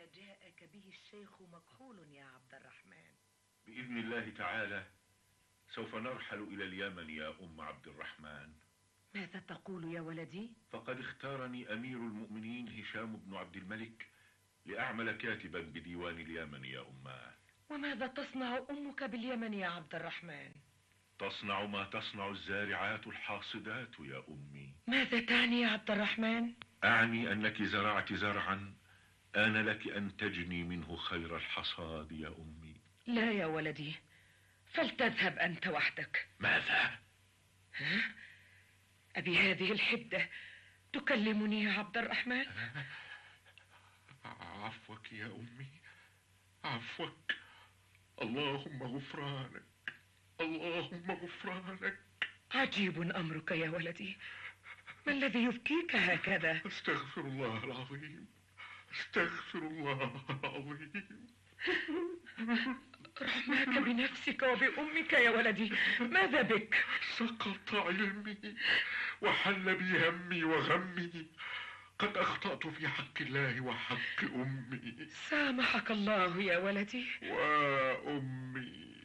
ما جاءك به الشيخ مكحول يا عبد الرحمن؟ بإذن الله تعالى سوف نرحل إلى اليمن يا أم عبد الرحمن. ماذا تقول يا ولدي؟ فقد اختارني أمير المؤمنين هشام بن عبد الملك لأعمل كاتبا بديوان اليمن يا أماه. وماذا تصنع أمك باليمن يا عبد الرحمن؟ تصنع ما تصنع الزارعات الحاصدات يا أمي. ماذا تعني يا عبد الرحمن؟ أعني أنك زرعت زرعا آن لك أن تجني منه خير الحصاد يا أمي. لا يا ولدي، فلتذهب أنت وحدك. ماذا؟ ها؟ أبي هذه الحدة تكلمني يا عبد الرحمن؟ عفوك يا أمي، عفوك. اللهم غفرانك، اللهم غفرانك. عجيب أمرك يا ولدي، ما الذي يبكيك هكذا؟ استغفر الله العظيم، استغفر الله العظيم. رحماك بنفسك وبأمك يا ولدي، ماذا بك؟ سقط علمي وحل بي همي وغمي، قد أخطأت في حق الله وحق أمي. سامحك الله يا ولدي. وأمي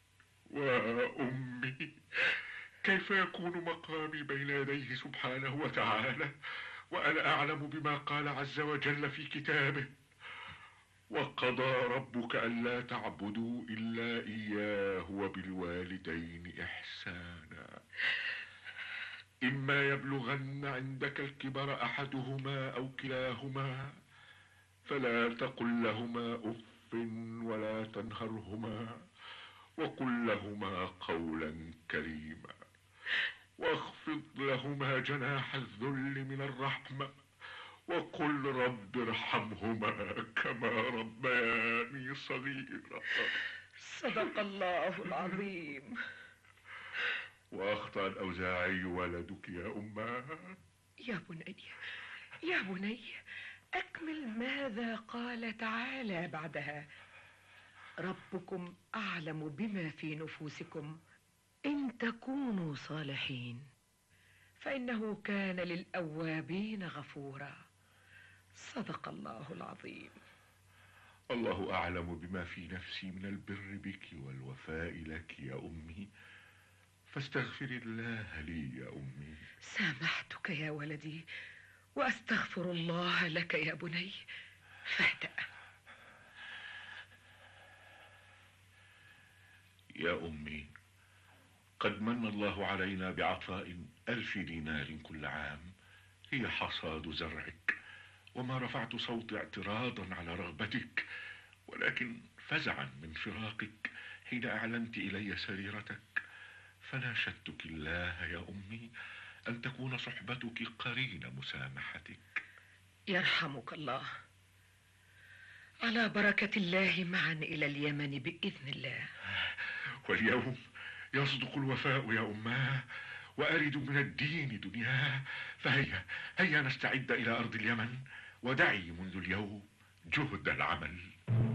وأمي، كيف يكون مقامي بين يديه سبحانه وتعالى وأنا أعلم بما قال عز وجل في كتابه: وقضى ربك ألا تعبدوا إلا إياه وبالوالدين إحسانا، إما يبلغن عندك الكبر أحدهما أو كلاهما فلا تقل لهما أف ولا تنهرهما وقل لهما قولا كريما، واخفض لهما جناح الذل من الرحمة وقل رب ارحمهما كما ربياني صغيرا. صدق الله العظيم. وأخطأ الأوزاعي ولدك يا أماه. يا بني، يا بني، أكمل ماذا قال تعالى بعدها: ربكم أعلم بما في نفوسكم إن تكونوا صالحين فإنه كان للأوابين غفورا. صدق الله العظيم. الله أعلم بما في نفسي من البر بك والوفاء لك يا أمي، فاستغفر الله لي يا أمي. سامحتك يا ولدي وأستغفر الله لك يا بني، فاهدأ. يا أمي، قد من الله علينا بعطاء 1000 دينار كل عام، هي حصاد زرعك، وما رفعت صوتي اعتراضا على رغبتك، ولكن فزعا من فراقك حين أعلنت إلي سريرتك، فناشدتك الله يا أمي أن تكون صحبتك قرين مسامحتك. يرحمك الله. على بركة الله معا إلى اليمن بإذن الله. واليوم يصدق الوفاء يا أماه، وأرد من الدين دنياه، هيا نستعد إلى أرض اليمن، ودعي منذ اليوم جهد العمل.